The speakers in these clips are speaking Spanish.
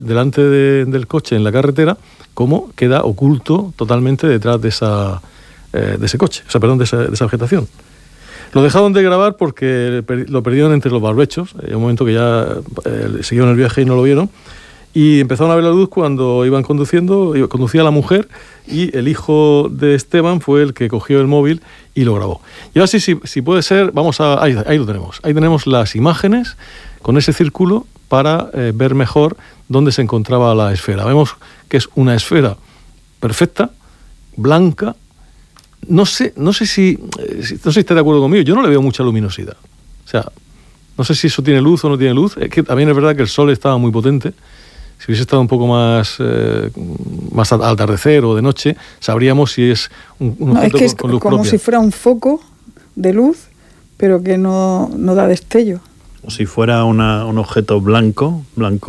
delante del coche en la carretera, cómo queda oculto totalmente detrás de ese coche, de esa vegetación. Lo dejaron de grabar porque lo perdieron entre los barbechos. En un momento que ya siguieron el viaje y no lo vieron. Y empezaron a ver la luz cuando iban conduciendo, conducía la mujer, y el hijo de Esteban fue el que cogió el móvil y lo grabó. Y ahora sí, si puede ser, ahí lo tenemos. Ahí tenemos las imágenes con ese círculo para ver mejor dónde se encontraba la esfera. Vemos que es una esfera perfecta, blanca. No sé si está de acuerdo conmigo. Yo no le veo mucha luminosidad. O sea, no sé si eso tiene luz o no tiene luz. Es que también es verdad que el sol estaba muy potente. Si hubiese estado un poco más al atardecer o de noche, sabríamos si es un objeto con luz propia. Como si fuera un foco de luz, pero que no da destello. O si fuera un objeto blanco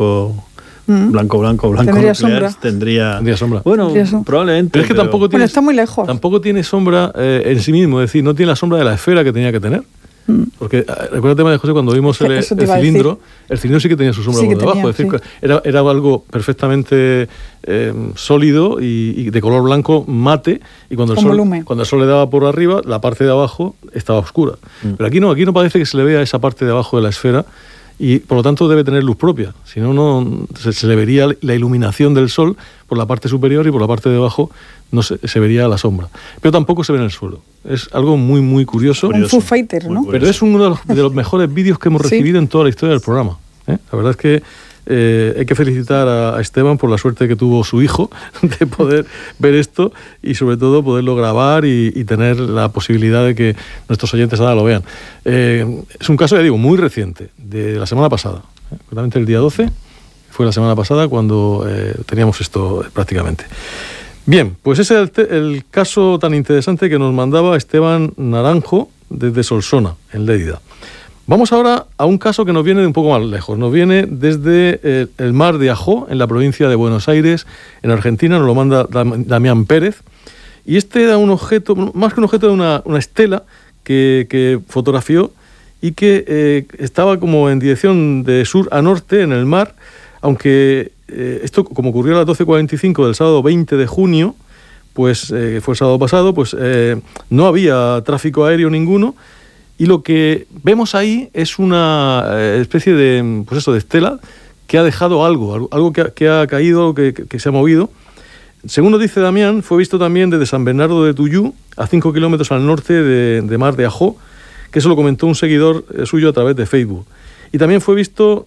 tendría sombra. Bueno, probablemente. Pero es que tampoco tiene, está muy lejos. Tampoco tiene sombra en sí mismo, es decir, no tiene la sombra de la esfera que tenía que tener. Porque recuérdate, María José, cuando vimos el cilindro sí que tenía su sombra por debajo. Es decir, era algo perfectamente sólido y de color blanco mate, y cuando el sol le daba por arriba, la parte de abajo estaba oscura. Pero aquí no parece que se le vea esa parte de abajo de la esfera, y por lo tanto debe tener luz propia. Si no, se le vería la iluminación del sol por la parte superior, y por la parte de abajo no se vería la sombra. Pero tampoco se ve en el suelo. Es algo muy, muy curioso. Un Foo Fighter, ¿no? Pero es uno de los mejores vídeos que hemos recibido en toda la historia del programa. La verdad es que hay que felicitar a Esteban por la suerte que tuvo su hijo de poder ver esto, y sobre todo poderlo grabar y tener la posibilidad de que nuestros oyentes ahora lo vean. Es un caso, ya digo, muy reciente, de la semana pasada. Concretamente el día 12, fue la semana pasada cuando teníamos esto prácticamente. Bien, pues ese es el caso tan interesante que nos mandaba Esteban Naranjo desde Solsona, en Lérida. Vamos ahora a un caso que nos viene de un poco más lejos. Nos viene desde el mar de Ajó, en la provincia de Buenos Aires, en Argentina. Nos lo manda Damián Pérez. Y este era un objeto, más que un objeto, de una estela que fotografió, y que estaba como en dirección de sur a norte en el mar, aunque esto, como ocurrió a las 12:45 del sábado 20 de junio, pues fue el sábado pasado, pues no había tráfico aéreo ninguno. Y lo que vemos ahí es una especie de estela que ha dejado algo que ha caído, algo que se ha movido. Según nos dice Damián, fue visto también desde San Bernardo de Tuyú, a 5 kilómetros al norte de Mar de Ajó, que eso lo comentó un seguidor suyo a través de Facebook. Y también fue visto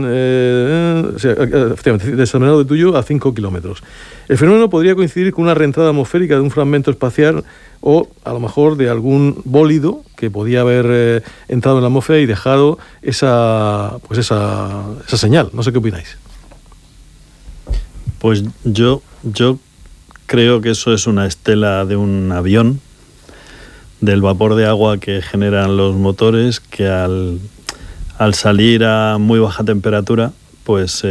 efectivamente, de San Bernardo de Tuyú a 5 kilómetros. El fenómeno podría coincidir con una reentrada atmosférica de un fragmento espacial, o a lo mejor de algún bólido que podía haber entrado en la atmósfera y dejado esa señal. No sé qué opináis. Pues yo creo que eso es una estela de un avión, del vapor de agua que generan los motores, que al salir a muy baja temperatura, pues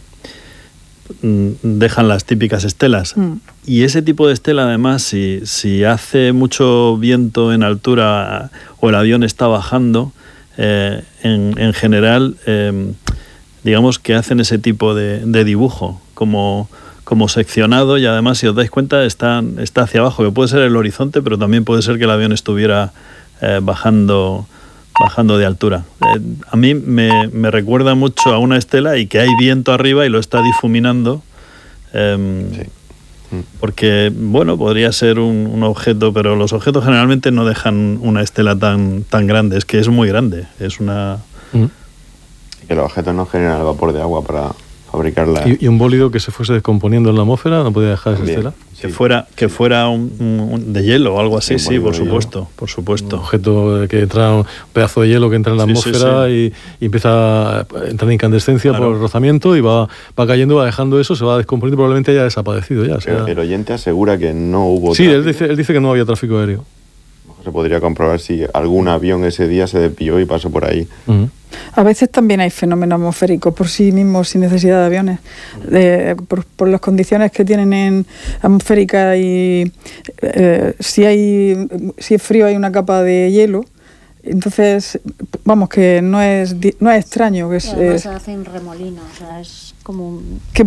dejan las típicas estelas. Y ese tipo de estela, además, si hace mucho viento en altura o el avión está bajando, en general, digamos que hacen ese tipo de dibujo, como seccionado, y además, si os dais cuenta, está hacia abajo, que puede ser el horizonte, pero también puede ser que el avión estuviera bajando de altura. A mí me recuerda mucho a una estela, y que hay viento arriba y lo está difuminando, porque, bueno, podría ser un objeto, pero los objetos generalmente no dejan una estela tan grande, es que es muy grande, es una... Que los objetos no generan el vapor de agua para fabricarla. ¿Y un bólido que se fuese descomponiendo en la atmósfera no podía dejar esa estela? Sí. Que fuera un de hielo o algo así, sí, por supuesto. Un objeto que entra, un pedazo de hielo que entra en la atmósfera. Y empieza a entrar en incandescencia, claro, por el rozamiento, y va cayendo, va dejando eso, se va descomponiendo, probablemente haya desaparecido ya. Pero el oyente asegura que no hubo tráfico. Él dice que no había tráfico aéreo. Se podría comprobar si algún avión ese día se desvió y pasó por ahí. A veces también hay fenómenos atmosféricos por sí mismos, sin necesidad de aviones, por las condiciones que tienen atmosféricas, y si es frío hay una capa de hielo, Entonces, vamos, que no es extraño que además se hacen remolinos, o sea, es como un...